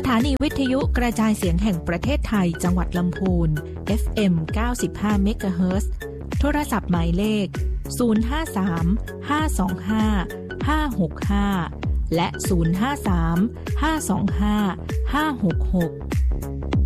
ถานีวิทยุกระจายเสียงแห่งประเทศไทยจังหวัดลำพูน FM 95 เมกะเฮิรตซ์โทรศัพท์หมายเลข053 525 565และ053 525 566